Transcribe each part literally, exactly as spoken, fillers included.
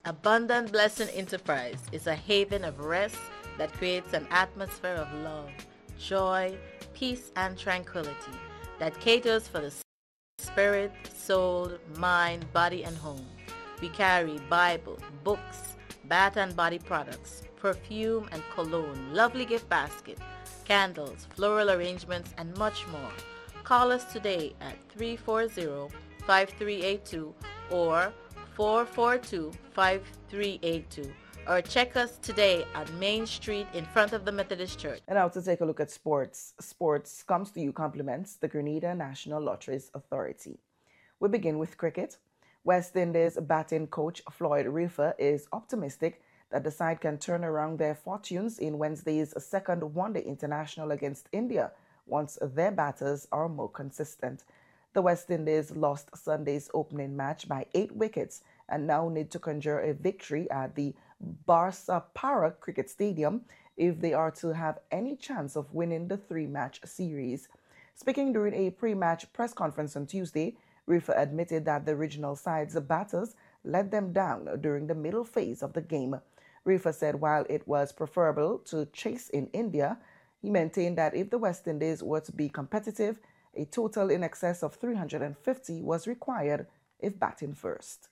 Abundant Blessing Enterprise is a haven of rest that creates an atmosphere of love, joy, peace, and tranquility that caters for the spirit, soul, mind, body, and home. We carry Bible, books, bath and body products, perfume and cologne, lovely gift basket, candles, floral arrangements, and much more. Call us today at three four zero, five three eight two or four four two, five three eight two, or check us today on Main Street in front of the Methodist Church. And now to take a look at sports. Sports comes to you compliments the Grenada National Lotteries Authority. We begin with cricket. West Indies batting coach Floyd Riffer is optimistic that the side can turn around their fortunes in Wednesday's second one-day international against India once their batters are more consistent. The West Indies lost Sunday's opening match by eight wickets and now need to conjure a victory at the Barsapara Cricket Stadium if they are to have any chance of winning the three-match series. Speaking during a pre-match press conference on Tuesday, Riffer admitted that the regional side's batters let them down during the middle phase of the game. Riffer said while it was preferable to chase in India, he maintained that if the West Indies were to be competitive, a total in excess of three hundred fifty was required if batting first.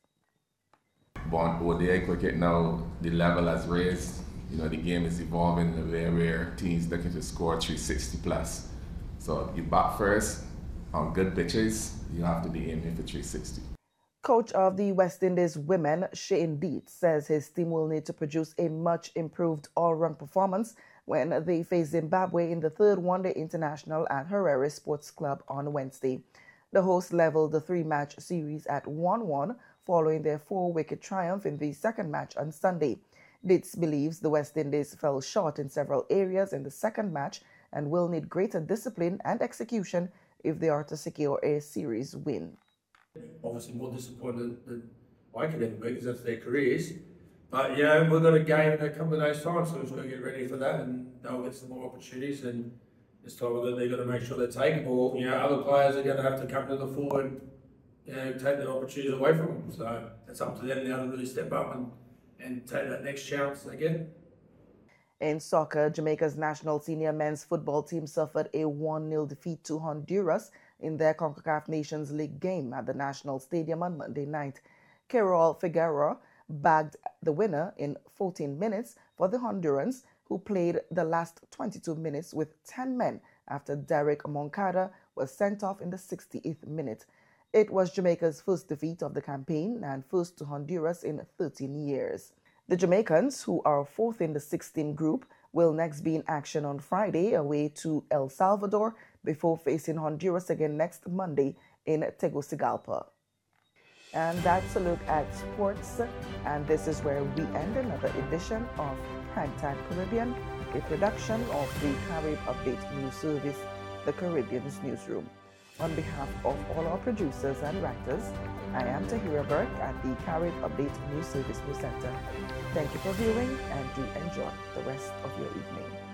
But O D I cricket now, the level has raised. You know, the game is evolving in a way where teams looking to score three sixty plus. So if you bat first on good pitches, you have to be aiming for three sixty. Coach of the West Indies women, Shane Deet, says his team will need to produce a much improved all-round performance when they face Zimbabwe in the third one-day international at Harare Sports Club on Wednesday. The hosts leveled the three-match series at one one following their four-wicket triumph in the second match on Sunday. Deet believes the West Indies fell short in several areas in the second match and will need greater discipline and execution if they are to secure a series win. Obviously more disappointed than I could ever be because that's their careers. But, you know, we've got a game in a couple of days' time, so we've got to get ready for that and they'll get some more opportunities. And this time they've got to make sure they take it, or, you know, other players are going to have to come to the fore and, you know, take their opportunities away from them. So it's up to them now to really step up and, and take that next chance they get. In soccer, Jamaica's national senior men's football team suffered a one nil defeat to Honduras in their CONCACAF Nations League game at the National Stadium on Monday night. Carol Figueroa bagged the winner in fourteen minutes for the Hondurans, who played the last twenty-two minutes with ten men after Derek Moncada was sent off in the sixty-eighth minute. It was Jamaica's first defeat of the campaign and first to Honduras in thirteen years. The Jamaicans, who are fourth in the sixteen group, will next be in action on Friday away to El Salvador before facing Honduras again next Monday in Tegucigalpa. And that's a look at sports, and this is where we end another edition of Primetime Caribbean, a production of the Carib Update News Service, the Caribbean's newsroom. On behalf of all our producers and writers, I am Tahira Burke at the Carib Update News Service News Center. Thank you for viewing and do enjoy the rest of your evening.